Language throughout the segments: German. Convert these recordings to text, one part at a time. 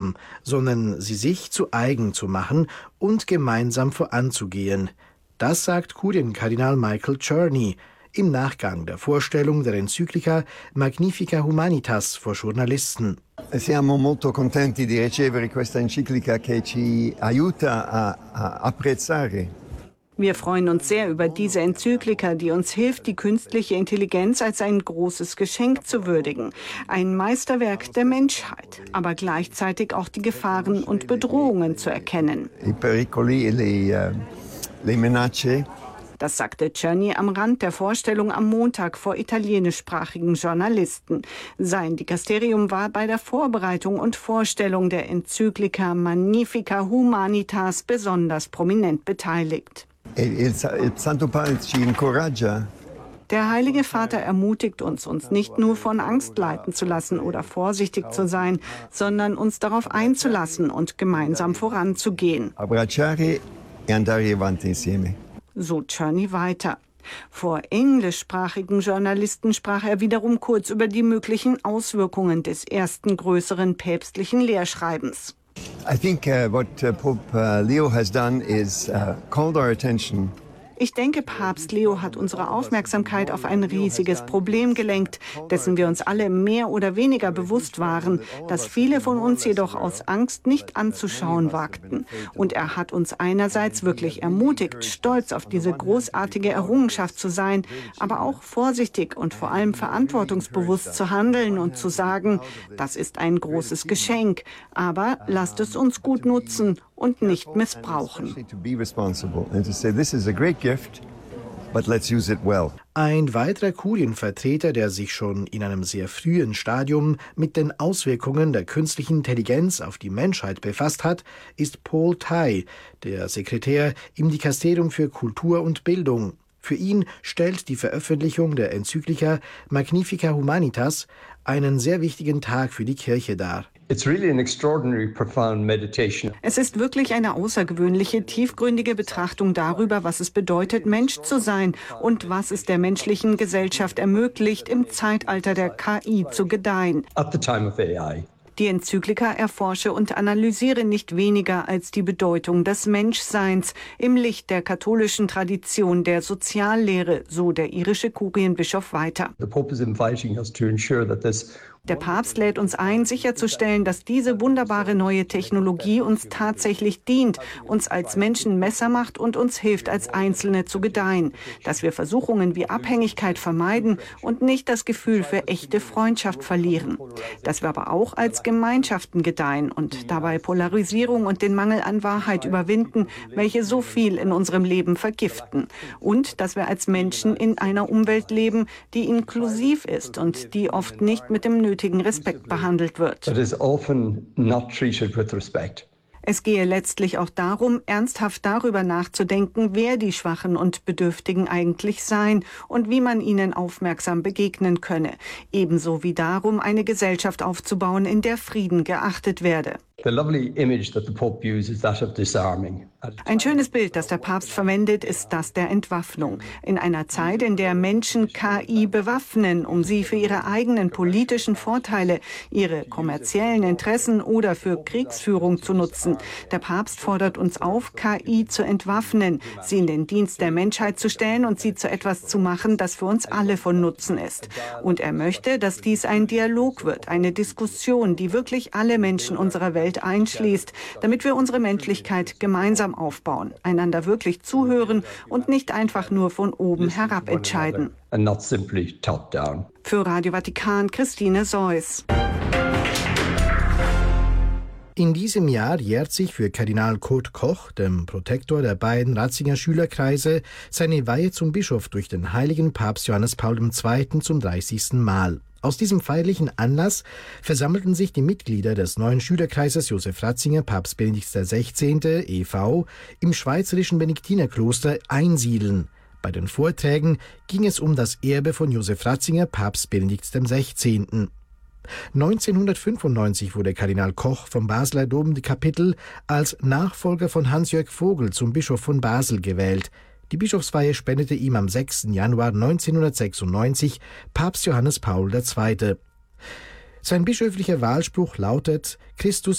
haben, sondern sie sich zu eigen zu machen und gemeinsam voranzugehen. Das sagt Kurienkardinal Michael Czerny im Nachgang der Vorstellung der Enzyklika Magnifica Humanitas vor Journalisten. Siamo molto contenti di ricevere questa enciclica che ci aiuta a apprezzare. Wir freuen uns sehr über diese Enzyklika, die uns hilft, die künstliche Intelligenz als ein großes Geschenk zu würdigen. Ein Meisterwerk der Menschheit, aber gleichzeitig auch die Gefahren und Bedrohungen zu erkennen. I pericoli e le minacce. Das sagte Czerny am Rand der Vorstellung am Montag vor italienischsprachigen Journalisten. Sein Dikasterium war bei der Vorbereitung und Vorstellung der Enzyklika Magnifica Humanitas besonders prominent beteiligt. Il Santo Padre ci incoraggia. Der Heilige Vater ermutigt uns nicht nur von Angst leiten zu lassen oder vorsichtig zu sein, sondern uns darauf einzulassen und gemeinsam voranzugehen. Abbracciare e andare avanti insieme. So Czerny weiter. Vor englischsprachigen Journalisten sprach er wiederum kurz über die möglichen Auswirkungen des ersten größeren päpstlichen Lehrschreibens. I think what Pope Leo has done is called our attention. Ich denke, Papst Leo hat unsere Aufmerksamkeit auf ein riesiges Problem gelenkt, dessen wir uns alle mehr oder weniger bewusst waren, das viele von uns jedoch aus Angst nicht anzuschauen wagten. Und er hat uns einerseits wirklich ermutigt, stolz auf diese großartige Errungenschaft zu sein, aber auch vorsichtig und vor allem verantwortungsbewusst zu handeln und zu sagen, das ist ein großes Geschenk, aber lasst es uns gut nutzen und nicht missbrauchen. Ein weiterer Kurienvertreter, der sich schon in einem sehr frühen Stadium mit den Auswirkungen der künstlichen Intelligenz auf die Menschheit befasst hat, ist Paul Thye, der Sekretär im Dikasterium für Kultur und Bildung. Für ihn stellt die Veröffentlichung der Enzyklika Magnifica Humanitas einen sehr wichtigen Tag für die Kirche dar. Es ist wirklich eine außergewöhnliche, tiefgründige Betrachtung darüber, was es bedeutet, Mensch zu sein und was es der menschlichen Gesellschaft ermöglicht, im Zeitalter der KI zu gedeihen. Die Enzyklika erforsche und analysiere nicht weniger als die Bedeutung des Menschseins im Licht der katholischen Tradition der Soziallehre, so der irische Kurienbischof weiter. Der Papst lädt uns ein, sicherzustellen, dass diese wunderbare neue Technologie uns tatsächlich dient, uns als Menschen Messer macht und uns hilft, als Einzelne zu gedeihen. Dass wir Versuchungen wie Abhängigkeit vermeiden und nicht das Gefühl für echte Freundschaft verlieren. Dass wir aber auch als Gemeinschaften gedeihen und dabei Polarisierung und den Mangel an Wahrheit überwinden, welche so viel in unserem Leben vergiften. Und dass wir als Menschen in einer Umwelt leben, die inklusiv ist und die oft nicht mit dem nötigen Respekt behandelt wird. Es gehe letztlich auch darum, ernsthaft darüber nachzudenken, wer die Schwachen und Bedürftigen eigentlich seien und wie man ihnen aufmerksam begegnen könne. Ebenso wie darum, eine Gesellschaft aufzubauen, in der Frieden geachtet werde. Ein schönes Bild, das der Papst verwendet, ist das der Entwaffnung. In einer Zeit, in der Menschen KI bewaffnen, um sie für ihre eigenen politischen Vorteile, ihre kommerziellen Interessen oder für Kriegsführung zu nutzen. Der Papst fordert uns auf, KI zu entwaffnen, sie in den Dienst der Menschheit zu stellen und sie zu etwas zu machen, das für uns alle von Nutzen ist. Und er möchte, dass dies ein Dialog wird, eine Diskussion, die wirklich alle Menschen unserer Welt einschließt, damit wir unsere Menschlichkeit gemeinsam aufbauen, einander wirklich zuhören und nicht einfach nur von oben herab entscheiden. Für Radio Vatikan, Christine Seuss. In diesem Jahr jährt sich für Kardinal Kurt Koch, dem Protektor der beiden Ratzinger Schülerkreise, seine Weihe zum Bischof durch den heiligen Papst Johannes Paul II. Zum 30. Mal. Aus diesem feierlichen Anlass versammelten sich die Mitglieder des neuen Schülerkreises Josef Ratzinger Papst Benedikt XVI. e.V. im schweizerischen Benediktinerkloster Einsiedeln. Bei den Vorträgen ging es um das Erbe von Josef Ratzinger Papst Benedikt XVI. 1995 wurde Kardinal Koch vom Basler Domkapitel als Nachfolger von Hans-Jörg Vogel zum Bischof von Basel gewählt. Die Bischofsweihe spendete ihm am 6. Januar 1996 Papst Johannes Paul II. Sein bischöflicher Wahlspruch lautet: Christus hat in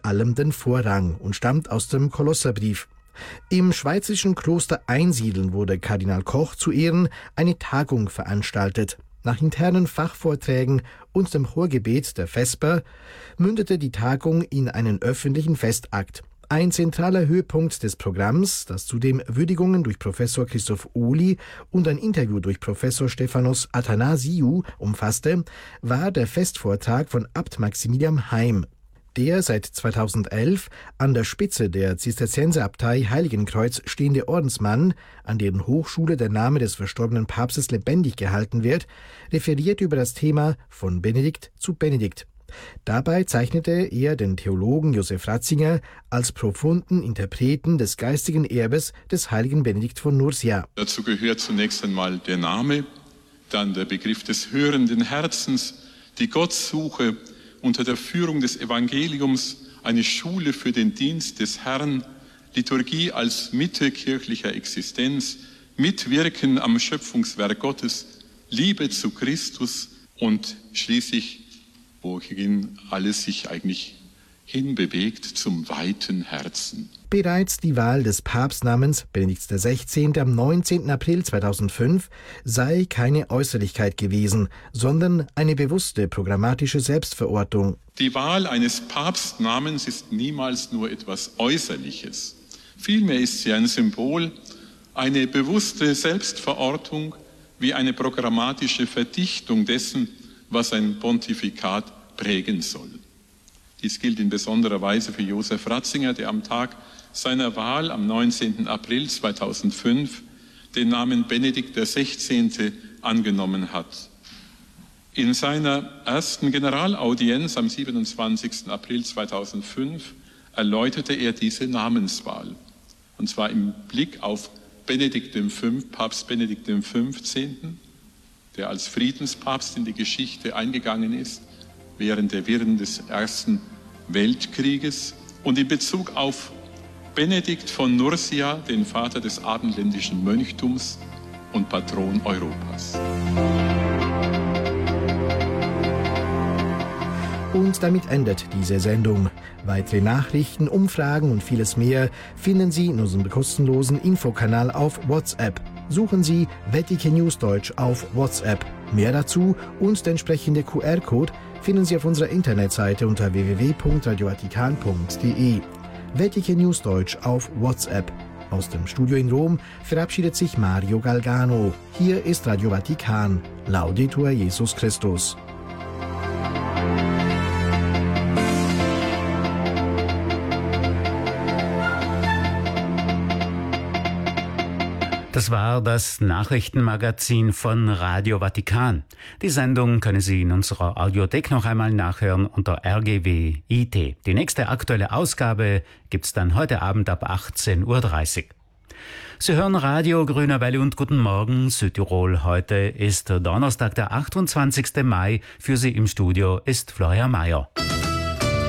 allem den Vorrang und stammt aus dem Kolosserbrief. Im schweizerischen Kloster Einsiedeln wurde Kardinal Koch zu Ehren eine Tagung veranstaltet. Nach internen Fachvorträgen und dem Chorgebet der Vesper mündete die Tagung in einen öffentlichen Festakt. Ein zentraler Höhepunkt des Programms, das zudem Würdigungen durch Professor Christoph Ohly und ein Interview durch Professor Stephanos Athanasiou umfasste, war der Festvortrag von Abt Maximilian Heim. Der seit 2011 an der Spitze der Zisterzienserabtei Heiligenkreuz stehende Ordensmann, an deren Hochschule der Name des verstorbenen Papstes lebendig gehalten wird, referiert über das Thema von Benedikt zu Benedikt. Dabei zeichnete er den Theologen Josef Ratzinger als profunden Interpreten des geistigen Erbes des heiligen Benedikt von Nursia. Dazu gehört zunächst einmal der Name, dann der Begriff des hörenden Herzens, die Gottsuche unter der Führung des Evangeliums, eine Schule für den Dienst des Herrn, Liturgie als Mitte kirchlicher Existenz, Mitwirken am Schöpfungswerk Gottes, Liebe zu Christus und schließlich, wohin alles sich eigentlich hinbewegt, zum weiten Herzen. Bereits die Wahl des Papstnamens Benedikt XVI. Am 19. April 2005 sei keine Äußerlichkeit gewesen, sondern eine bewusste programmatische Selbstverortung. Die Wahl eines Papstnamens ist niemals nur etwas Äußerliches. Vielmehr ist sie ein Symbol, eine bewusste Selbstverortung wie eine programmatische Verdichtung dessen, was ein Pontifikat prägen soll. Dies gilt in besonderer Weise für Josef Ratzinger, der am Tag seiner Wahl am 19. April 2005 den Namen Benedikt XVI. Angenommen hat. In seiner ersten Generalaudienz am 27. April 2005 erläuterte er diese Namenswahl. Und zwar im Blick auf Papst Benedikt XV., der als Friedenspapst in die Geschichte eingegangen ist, während der Wirren des Ersten Weltkrieges, und in Bezug auf Benedikt von Nursia, den Vater des abendländischen Mönchtums und Patron Europas. Und damit endet diese Sendung. Weitere Nachrichten, Umfragen und vieles mehr finden Sie in unserem kostenlosen Infokanal auf WhatsApp. Suchen Sie Vatikan News Deutsch auf WhatsApp. Mehr dazu und der entsprechende QR-Code finden Sie auf unserer Internetseite unter www.radiovatikan.de. Vatikan News Deutsch auf WhatsApp. Aus dem Studio in Rom verabschiedet sich Mario Galgano. Hier ist Radio Vatikan. Laudetur Jesus Christus. Das war das Nachrichtenmagazin von Radio Vatikan. Die Sendung können Sie in unserer Audiothek noch einmal nachhören unter RGW.IT. Die nächste aktuelle Ausgabe gibt's dann heute Abend ab 18.30 Uhr. Sie hören Radio Grüner Welle und Guten Morgen Südtirol. Heute ist Donnerstag, der 28. Mai. Für Sie im Studio ist Florian Mayer.